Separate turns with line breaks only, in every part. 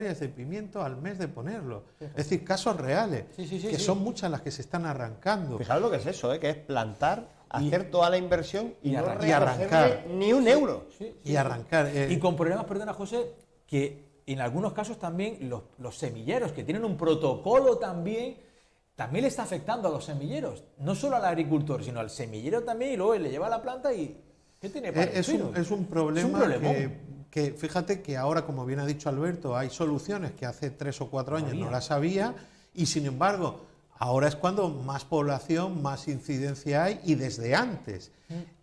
de pimiento al mes de ponerlo. Es decir, casos reales, que son muchas las que se están arrancando.
Fijaros lo que es eso, que es plantar, hacer toda la inversión y no
arrancar
ni un euro.
Y arrancar.
Y con problemas, perdona José, que en algunos casos también los semilleros, que tienen un protocolo también le está afectando a los semilleros. No solo al agricultor, sino al semillero también, y luego le lleva la planta y... ¿Qué tiene?
Es un problema que fíjate que ahora, como bien ha dicho Alberto, hay soluciones que hace 3 o 4 años no las había, y sin embargo ahora es cuando más población, más incidencia hay, y desde antes.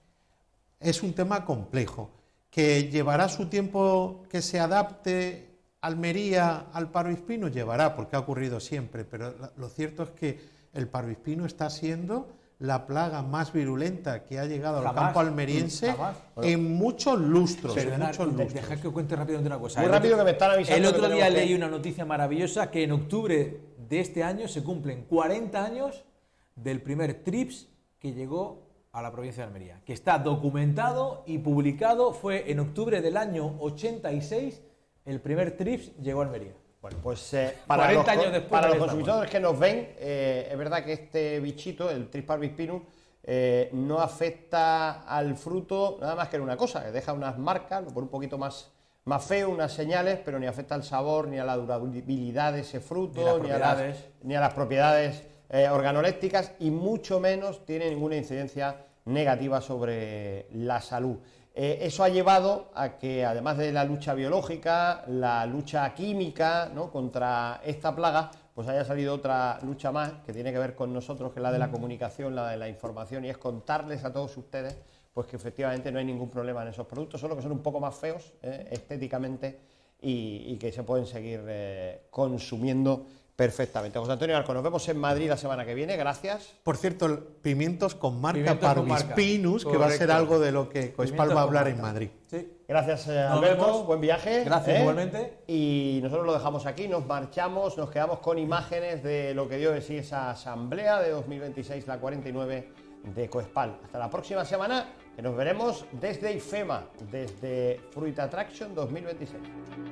Es un tema complejo, que llevará su tiempo que se adapte Almería al parohispino, llevará, porque ha ocurrido siempre, pero lo cierto es que el parohispino está siendo la plaga más virulenta que ha llegado al campo almeriense en muchos lustros.
Deja que cuente rápidamente una cosa.
Muy rápido, que me están avisando.
El otro día leí una noticia maravillosa, que en octubre de este año se cumplen 40 años del primer TRIPS que llegó a la provincia de Almería, que está documentado y publicado. Fue en octubre del año 86 el primer TRIPS llegó a Almería.
Bueno, pues
40 años después,
para los consumidores que nos ven, es verdad que este bichito, el Thrips parvispinus, no afecta al fruto nada más que en una cosa, que deja unas marcas, lo pone un poquito más feo, unas señales, pero ni afecta al sabor, ni a la durabilidad de ese fruto, ni a las propiedades organolépticas, y mucho menos tiene ninguna incidencia negativa sobre la salud. Eso ha llevado a que, además de la lucha biológica, la lucha química, ¿no?, contra esta plaga, pues haya salido otra lucha más que tiene que ver con nosotros, que es la de la comunicación, la de la información, y es contarles a todos ustedes pues que efectivamente no hay ningún problema en esos productos, solo que son un poco más feos estéticamente, y que se pueden seguir consumiendo perfectamente. José Antonio Arco, nos vemos en Madrid la semana que viene, gracias.
Por cierto, pimientos con marca Parvispinus, que va a ser algo de lo que Coespal va a hablar en Madrid.
Sí. Gracias, Alberto, buen viaje.
Gracias, igualmente.
Y nosotros lo dejamos aquí, nos marchamos, nos quedamos con imágenes de lo que dio de sí esa asamblea de 2026, la 49 de Coespal. Hasta la próxima semana, que nos veremos desde IFEMA, desde Fruit Attraction 2026.